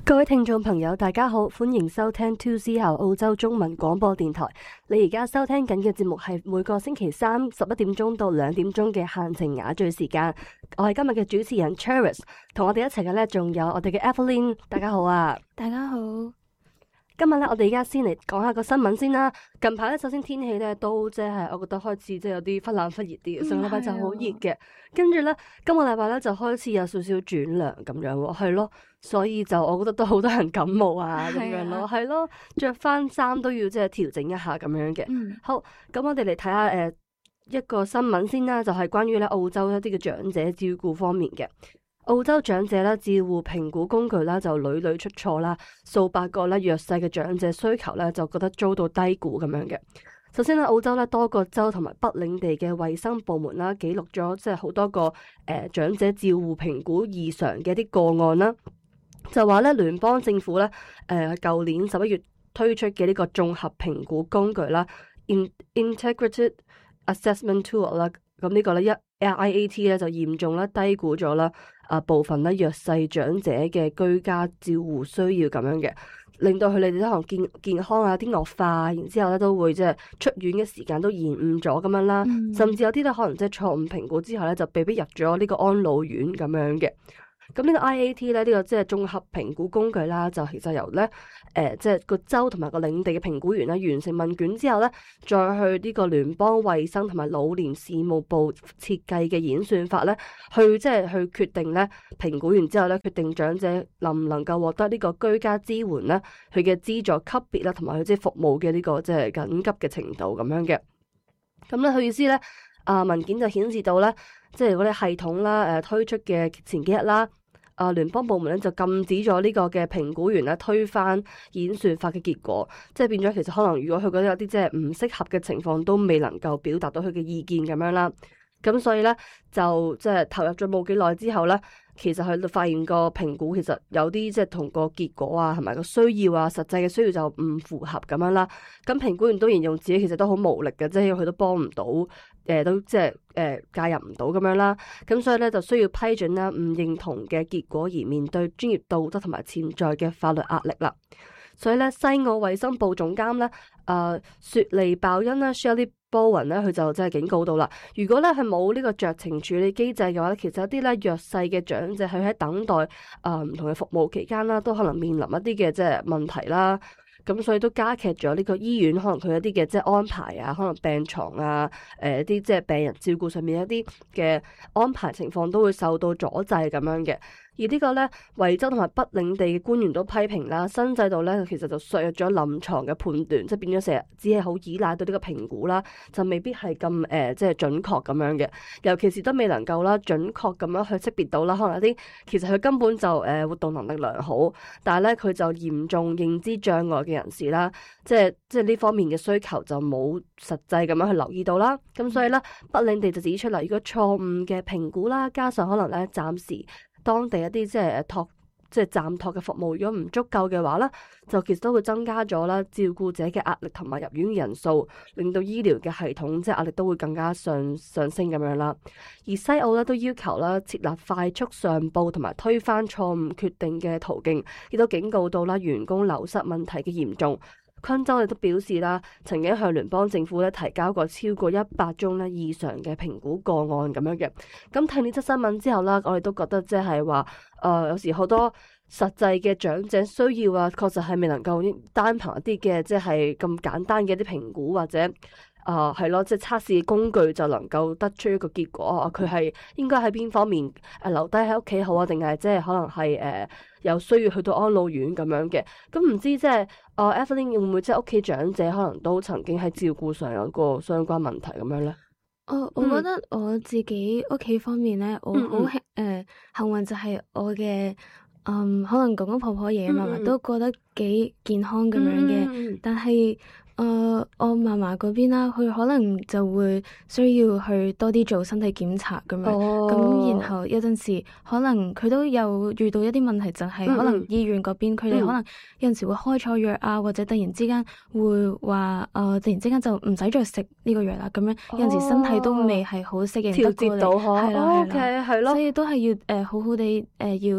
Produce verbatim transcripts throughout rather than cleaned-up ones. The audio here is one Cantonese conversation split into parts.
各位聽眾朋友，大家好，歡迎收聽 two C R 澳洲中文廣播電台。你而家收聽緊嘅節目係每個星期三十一點鐘到兩點鐘嘅閒情雅聚時間。我係今日嘅主持人 Charis， 同我哋一齊嘅呢仲有我哋嘅 Evelyn。大家好啊！ 大家好。 今日咧，我哋而家先嚟講下個新聞先啦。近排咧，首先天氣咧都即係，我覺得開始即係有啲忽冷忽熱啲。上個禮拜就好熱嘅，跟住咧今個禮拜咧就開始有少少轉涼咁樣喎，係咯。所以就我覺得都好多人感冒啊咁樣咯，係咯，着翻衫都要即係調整一下咁樣嘅。 嗯， 好，咁我哋嚟睇下誒一個新聞先啦，就係關於咧澳洲一啲嘅長者照顧方面嘅。澳洲長者咧照護評估工具啦就屢屢出錯啦，數百個咧弱勢嘅長者需求咧就覺得遭到低估咁樣嘅。首先咧，澳洲咧多個州同埋北領地嘅衛生部門啦，記錄咗即係好多個誒、呃、長者照護評估異常嘅一啲個案啦，就話咧聯邦政府咧誒舊年十一月推出嘅呢個綜合評估工具啦 ，Integrated Assessment Tool 啦，咁呢個咧一 I A T 咧就嚴重咧低估咗啦。啊，部分咧弱勢長者嘅居家照護需要咁樣嘅，令到佢哋可能健健康啊啲惡化，然之後咧都會即係出院嘅時間都延誤咗咁樣啦，嗯、甚至有啲咧可能即係錯誤評估之後咧就被逼入咗呢個安老院咁樣嘅。咁呢個 I A T 咧，呢個即係綜合評估工具啦，就其實由咧誒，即係個州同埋個領地嘅評估員咧完成問卷之後咧，再去呢個聯邦衛生同埋老年事務部設計嘅演算法咧，去即係去決定咧評估完之後咧，決定長者能唔能夠獲得呢個居家支援咧，佢嘅資助級別啦，同埋佢即係服務嘅呢個即係緊急嘅程度咁樣嘅。咁咧佢意思咧，啊文件就顯示到咧，即係嗰啲系統啦，誒推出嘅前幾日啦。啊！聯邦部門咧就禁止咗呢個嘅評估員咧推翻演算法嘅結果，即係變咗其實可能如果佢覺得有啲即係唔適合嘅情況都未能夠表達到佢嘅意見咁樣啦，咁所以咧就即係投入咗冇幾耐之後咧，其實佢就發現個評估其實有啲即係同個結果啊，同埋個需要啊，實際嘅需要就唔符合咁樣啦。咁評估員都形容自己其實都好無力嘅，即係因為佢都幫唔到。誒、呃、都即係誒、呃、介入唔到咁樣啦，咁所以咧就需要批准啦唔認同嘅結果而面對專業道德同埋潛在嘅法律壓力啦。所以咧西澳衛生部總監咧誒雪莉鮑恩啦 Shelley Bowen 咧佢就真係警告到啦，如果咧係冇呢個酌情處理機制嘅話咧，其實有啲咧弱勢嘅長者佢喺等待誒唔、呃、同嘅服務期間啦，都可能面臨一啲嘅即係問題啦。咁所以都加劇咗呢個醫院可能佢一啲嘅即係安排啊，可能病床啊，誒一啲即係病人照顧上面一啲嘅安排情況都會受到阻滯咁樣嘅。而個呢個咧，維州同埋北領地嘅官員都批評啦，新制度咧其實就削弱咗臨床嘅判斷，即係變咗成日只係好依賴到呢個評估啦，就未必係咁誒即係準確咁樣嘅。尤其是都未能夠啦準確咁樣去識別到啦，可能有啲其實佢根本就誒、呃、活動能力良好，但係咧佢就嚴重認知障礙嘅人士啦，即係即係呢方面嘅需求就冇實際咁樣去留意到啦。咁所以咧，北領地就指出啦，如果錯誤嘅評估啦，加上可能咧暫時當地一啲即係託即係暫託嘅服務，如果唔足夠嘅話咧，就其實都會增加咗啦照顧者嘅壓力同埋入院嘅人數，令到醫療嘅系統即係壓力都會更加上上升咁樣啦。而西澳咧都要求啦設立快速上報同埋推翻錯誤決定嘅途徑，亦都警告到啦員工流失問題嘅嚴重。昆州亦都表示啦，曾經向聯邦政府咧提交過超過一百宗咧異常嘅評估個案咁樣嘅。咁睇呢則新聞之後啦，我哋都覺得即係話，誒、呃、有時好多實際嘅長者需要啊，確實係未能夠單憑一啲嘅即係咁簡單嘅一啲評估或者。啊，係咯，即係測試工具就能夠得出一個結果。佢係應該喺邊方面誒、呃、留低喺屋企好啊，定係即係可能係誒、呃、有需要去到安老院咁樣嘅。咁唔知即係啊 Evelyn 會唔會即係屋企長者可能都曾經喺照顧上有個相關問題咁樣咧？ 我我覺得我自己屋企方面咧，我好幸誒幸運就係我嘅嗯可能公公婆婆爺爺嫲嫲都過得幾健康咁樣嘅，嗯、但係。誒、呃，我嫲嫲嗰邊啦，佢可能就會需要去多啲做身體檢查咁樣，咁、哦、然後有陣時可能佢都有遇到一啲問題，就係可能醫院嗰邊佢哋可能有陣時會開錯藥啊，或者突然之間會話誒、呃，突然之間就唔使再食呢個藥啦，咁樣、哦、有陣時身體都未係好適應得過嚟，係啦係啦，所以都係要誒、呃、好好地誒、呃、要。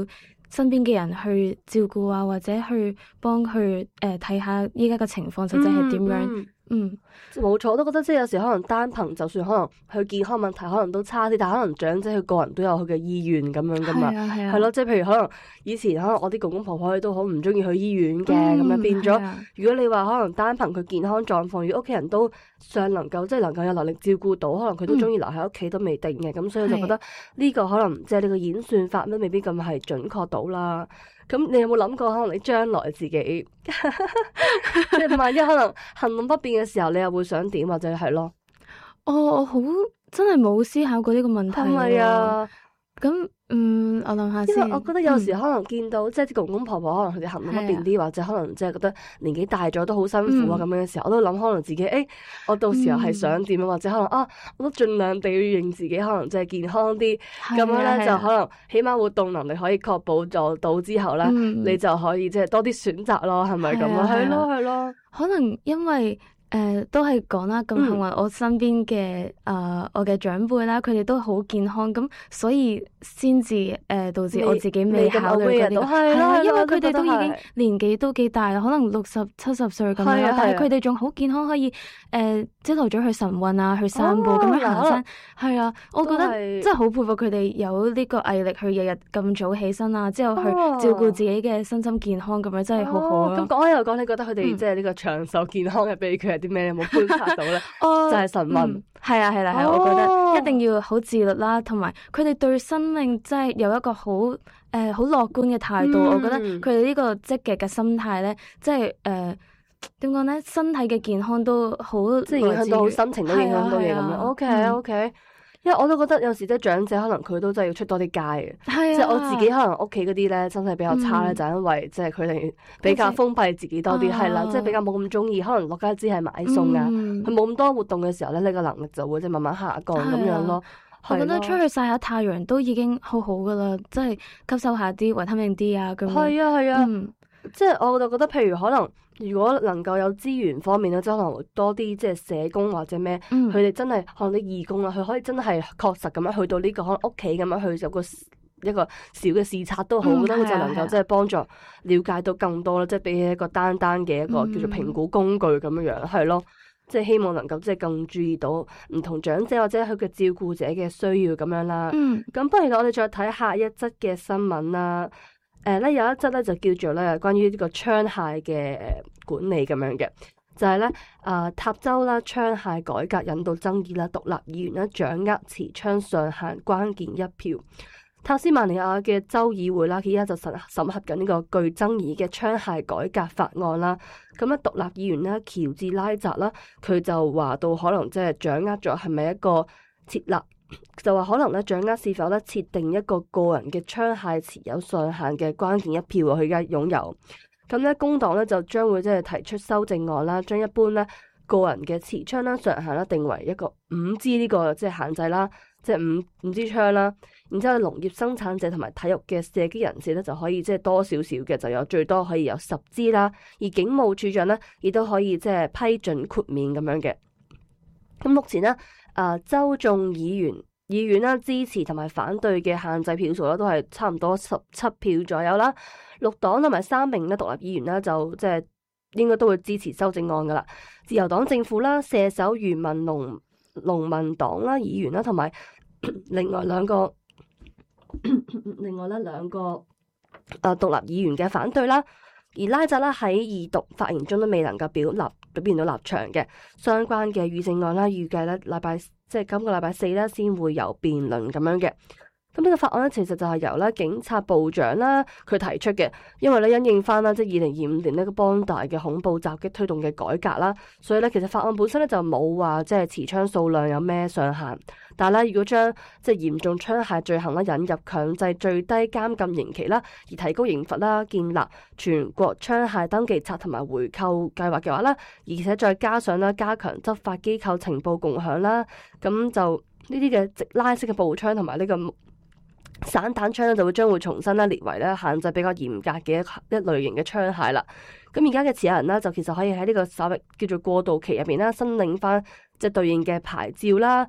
身邊嘅人去照顧啊，或者去幫佢誒睇下依家嘅情況實際係點樣。 嗯嗯嗯， 冇錯，我都覺得即係有時可能單憑就算可能佢健康問題可能都差啲，但係可能長者佢個人都有佢嘅意願咁樣噶嘛， 係啊係啊， 係咯，即係譬如可能以前可能我啲公公婆婆佢都好唔中意去醫院嘅，咁樣、 嗯、 變咗。 啊、 如果你話可能單憑佢健康狀況，如果屋企人都尚能夠即係能夠有能力照顧到，可能佢都中意留喺屋企都未定嘅，咁、嗯、所以我就覺得呢個可能即係你個演算法都未必咁係準確到啦。咁你有冇諗過可能你將來自己即係萬一可能行動不便嘅時候，你又會想點或者係咯？ 哦，我好真係冇思考過呢個問題。係咪啊？咁嗯，我諗下先。 因為我覺得有時可能見到、嗯、即係啲公公婆婆，可能佢哋行動不便啲， 啊、 或者可能即係覺得年紀大咗都好辛苦啊咁、嗯、樣嘅時候，我都諗可能自己誒、欸，我到時候係想點啊，嗯、或者可能啊，我都盡量地要令自己可能即係健康啲，咁、啊、樣咧、啊、就可能起碼活動能力可以確保做到之後咧，嗯、你就可以即係多啲選擇咯，係咪咁啊？係咯係咯， 可能因為。誒、呃，都係講啦，咁幸運我身邊嘅誒、呃，我嘅長輩啦，佢哋都好健康，咁所以先至誒導致我自己未考慮嗰啲，係啦，因為佢哋都已經年紀都幾大啦，可能六十七十歲咁樣，但係佢哋仲好健康，可以誒朝頭早去晨運啊，去散步咁、哦、樣行山，係啊，我覺得真係好佩服佢哋有呢個毅力去日日咁早起身啊，之後去照顧自己嘅身心健康咁樣，真係好好啊！咁講開又講，你覺得佢哋即係呢個長壽健康嘅秘訣？啲咩有冇觀察到咧？哦，就係晨運， 係啊係啦係，我覺得一定要好自律啦，同埋佢哋對生命真係有一個好誒好樂觀嘅態度。嗯、我覺得佢哋呢個積極嘅心態咧，即係誒點講咧，身體嘅健康都好， 即係影響到心情都影響到嘢咁樣。O K O K。因為我都覺得有時即係長者可能佢都真係要出多啲街嘅， 係啊、 即係我自己可能屋企嗰啲咧身體比較差咧，嗯、就因為即係佢哋比較封閉自己多啲，係啦、啊，即係比較冇咁中意，可能落街只係買餸啊，佢冇咁多活動嘅時候咧，你個能力就會即係慢慢下降咁樣咯。 我覺得出去曬下太陽都已經好好噶啦，即係吸收下啲維他命 D 啊咁樣。 係啊係啊，即係我就覺得，譬如可能。如果能夠有資源方面咧，即係可能多啲即係社工或者咩，佢哋、嗯、真係可能啲義工啦，佢可以真係確實咁樣去到呢、這個可能屋企咁樣去有個一個小嘅視察都好，我覺得佢就能夠即係幫助了解到更多啦，即係比起一個單單嘅一個叫做評估工具咁樣樣，係咯、嗯，即係希望能夠即係更注意到唔同長者或者佢嘅照顧者嘅需要咁樣啦。咁、嗯、不如我哋再睇下一則嘅新聞啦。誒咧、呃、有一則咧就叫做咧關於呢個槍械嘅誒管理咁樣嘅，就係咧啊塔州啦槍械改革引導爭議啦，獨立議員咧掌握持槍上限關鍵一票。塔斯曼尼亞嘅州議會啦，而家就審審核緊呢個具爭議嘅槍械改革法案啦。咁咧獨立議員咧喬治拉澤啦，佢就話到可能即係掌握咗係咪一個設立。就話可能咧掌握是否咧設定一個個人嘅槍械持有上限嘅關鍵一票啊，佢而家擁有。咁咧工黨咧就將會即係提出修正案啦，將一般咧個人嘅持槍啦上限啦定為一個五支呢個即係限制啦，即係五五支槍啦。然之後農業生產者同埋體育嘅射擊人士咧就可以即係多少少嘅就有最多可以有十支啦。而警務處長咧亦都可以即係批准豁免咁樣嘅。咁目前咧。啊，州眾議員議員啦，支持同埋反對嘅限制票數咧，都係差唔多十七票左右啦。綠黨同埋三名咧獨立議員咧，就即係應該都會支持修正案噶啦。自由黨政府啦、射手漁民農農民黨啦議員啦，同埋另外兩個另外咧兩個啊獨立議員嘅反對啦。而拉扎啦喺二讀發言中都未能夠表立表現到立場嘅相關嘅預正案啦，預計咧禮拜即係今個禮拜四咧先會有辯論咁樣嘅。咁呢個法案咧其實就係由咧警察部長啦佢提出嘅，因為咧因應翻啦即係二零二五年呢個邦大嘅恐怖襲擊推動嘅改革啦，所以咧其實法案本身咧就冇話即係持槍數量有咩上限，但係咧如果將即係嚴重槍械罪行咧引入強制最低監禁刑期啦，而提高刑罰啦，建立全國槍械登記冊同埋回扣計劃嘅話啦，而且再加上啦加強執法機構情報共享啦，咁就呢啲嘅直拉式嘅步槍同埋呢個散彈槍咧就會將會重新咧列為咧限制比較嚴格嘅一一類型嘅槍械啦。咁而家嘅持有人呢，就其實可以喺呢個所謂叫做過渡期入邊啦，申領翻即係對應嘅牌照啦。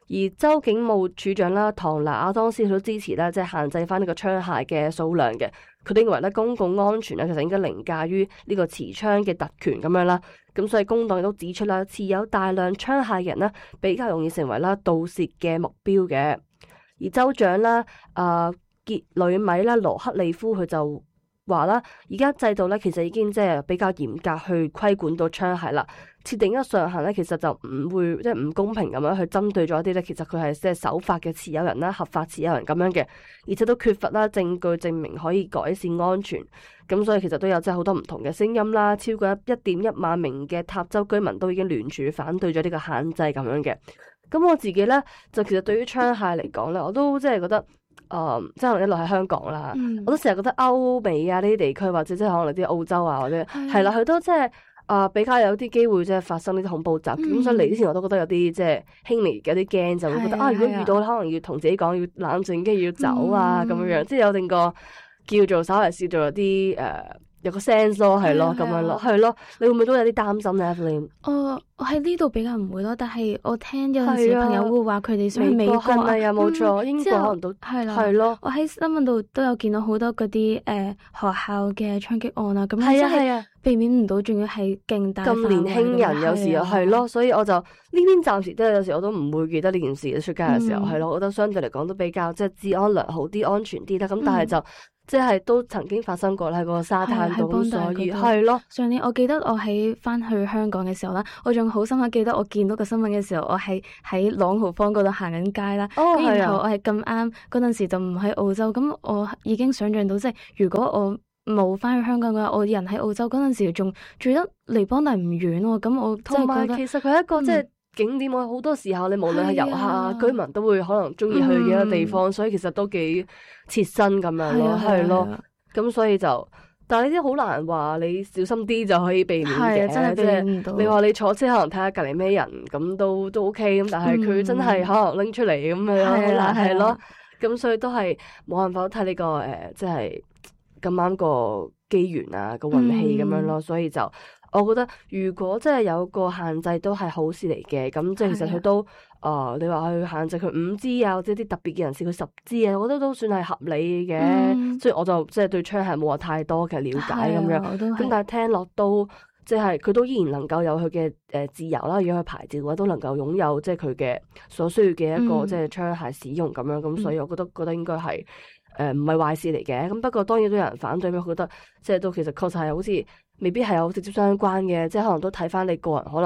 而州警務處長啦，唐拿亞當斯佢都支持咧，即係限制翻呢個槍械嘅數量嘅。佢認為咧，公共安全咧其實應該凌駕於呢個持槍嘅特權咁樣啦。咁所以工黨亦都指出啦，持有大量槍械嘅人呢，比較容易成為啦盜竊嘅目標嘅。而州長啦，啊傑里米啦羅克利夫佢就話啦，而家制度咧其實已經即係比較嚴格去規管到槍械啦，設定一個上限咧，其實就唔會即係唔公平咁樣去針對咗一啲咧，其實佢係即係守法嘅持有人啦、合法持有人咁樣嘅，而且都缺乏啦證據證明可以改善安全，咁所以其實都有即係好多唔同嘅聲音啦，超過一點一萬名嘅塔州居民都已經聯署反對咗呢個限制咁樣嘅。咁我自己咧就其實對於槍械嚟講咧，我都即係覺得。誒、嗯，即係可能一路喺香港啦，嗯、我都成日覺得歐美啊呢啲地區，或者即係可能啲澳洲啊，或者係啦，佢都即係誒比較有啲機會即係發生呢啲恐怖襲擊。咁、嗯、所以嚟之前我都覺得有啲即係輕微有啲驚，就會覺得啊，如果遇到可能要同自己講要冷靜，跟住要走啊咁樣樣，即係有定個叫做稍為試做有啲誒。呃有個 sense 咯，係咯，咁樣咯，係咯，你會唔會都有啲擔心咧 Evelyn？ 我我喺呢度比較唔會咯，但係我聽有陣時朋友會話佢哋想去美國係咪啊？冇錯，英國可能都係啦， 係咯。 我喺新聞度都有見到好多嗰啲誒學校嘅槍擊案啊，咁係啊係啊， 避免唔到，仲要係勁大咁年輕人有時候係咯，所以我就呢邊暫時都有時我都唔會記得呢件事出街嘅時候係咯，我覺得相對嚟講都比較即係治安良好啲、安全啲啦。咁但係就。即係都曾經發生過喺個沙灘度，所以係咯。 上年我記得我喺翻去香港嘅時候啦，我仲好深刻記得我見到個新聞嘅時候，我係喺朗豪坊嗰度行緊街啦。哦，係啊。然後我係咁啱嗰陣時就唔喺澳洲，咁我已經想象到即係如果我冇翻去香港嘅話，我人喺澳洲嗰陣時仲住得離邦大唔遠喎。咁我同埋其實佢係一個即係。景點我好多時候你無論係遊客啊居民都會可能中意去嘅一個地方，嗯、所以其實都幾切身咁樣咯，係咯，咁所以就，但係呢啲好難話你小心啲就可以避免嘅， 真係避免唔到。 你話你坐車可能睇下隔籬咩人咁都都 OK，咁但係佢真係可能拎出嚟咁樣，係啦係咯，咁所以都係冇辦法睇呢個誒，即係咁啱個機緣啊個運氣咁樣咯，嗯、所以就。我覺得如果真係有個限制都係好事嚟嘅，咁即係其實佢都，誒、呃，你話去限制佢五支啊，或者啲特別嘅人士佢十支啊，我覺得都算係合理嘅。嗯、所以我就即係對槍係冇話太多嘅了解咁樣。咁但係聽落都即係佢都依然能夠有佢嘅誒自由啦，如果佢牌照嘅話都能夠擁有即係佢嘅所需要嘅一個、嗯、即係槍械使用咁樣。咁所以我覺得覺得應該係誒唔係壞事嚟嘅。咁不過當然都有人反對，我覺得即係都其實確實係好似。未必係有直接相關嘅，即係可能都睇翻你個人可能。